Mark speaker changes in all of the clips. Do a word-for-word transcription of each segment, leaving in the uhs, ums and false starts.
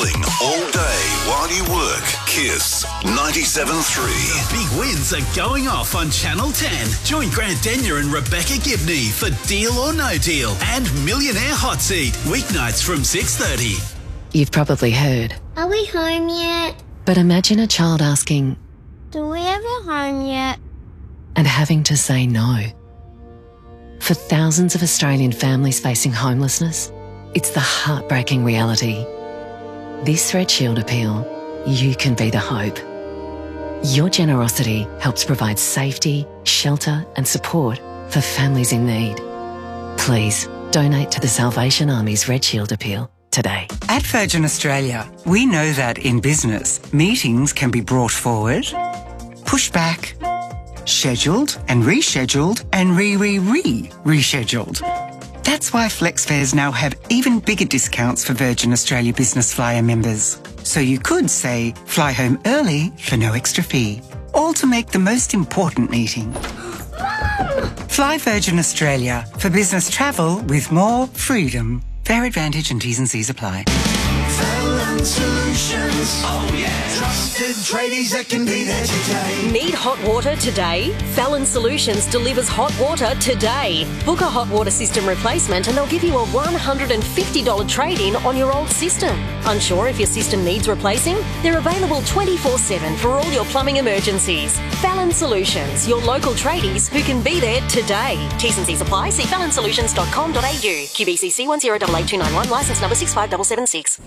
Speaker 1: juggling all day while you work. Kiss ninety-seven point three.
Speaker 2: Big wins are going off on Channel ten. Join Grant Denyer and Rebecca Gibney for Deal or No Deal and Millionaire Hot Seat, weeknights from six thirty.
Speaker 3: You've probably heard.
Speaker 4: Are we home yet?
Speaker 3: But imagine a child asking,
Speaker 4: Do we have a home yet?
Speaker 3: and having to say no. For thousands of Australian families facing homelessness, it's the heartbreaking reality. This Red Shield appeal, you can be the hope. Your generosity helps provide safety, shelter and support for families in need. Please donate to the Salvation Army's Red Shield appeal today.
Speaker 5: At Virgin Australia, we know that in business, meetings can be brought forward, pushed back, scheduled and rescheduled and re-re-re-rescheduled. That's why Flex Fares now have even bigger discounts for Virgin Australia Business Flyer members. So you could, say, fly home early for no extra fee. All to make the most important meeting. Fly Virgin Australia for business travel with more freedom. Fair Advantage and T's and C's apply.
Speaker 6: Fallon Solutions. Oh yeah. Trusted tradies that can be there today.
Speaker 7: Need hot water today? Fallon Solutions delivers hot water today. Book a hot water system replacement and they'll give you a one hundred fifty dollars trade-in on your old system. Unsure if your system needs replacing? They're available twenty-four seven for all your plumbing emergencies. Fallon Solutions, your local tradies who can be there today. T's and C's apply. See fallon solutions dot com dot a u. Q B C C one zero eight eight two nine one, licence number six five seven seven six.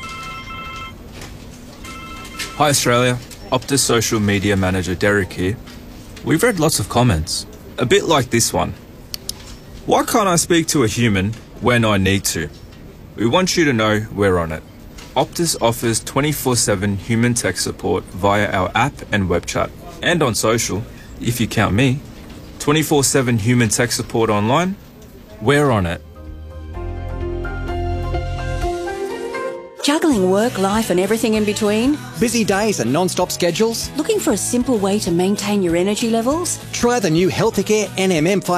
Speaker 8: Hi Australia, Optus Social Media Manager Derek here. We've read lots of comments, a bit like this one. Why can't I speak to a human when I need to? We want you to know we're on it. Optus offers twenty-four seven human tech support via our app and web chat. And on social, if you count me, twenty-four seven human tech support online, we're on it.
Speaker 9: Juggling work, life and everything in between?
Speaker 10: Busy days and non-stop schedules?
Speaker 9: Looking for a simple way to maintain your energy levels?
Speaker 10: Try the new Healthicare N M M five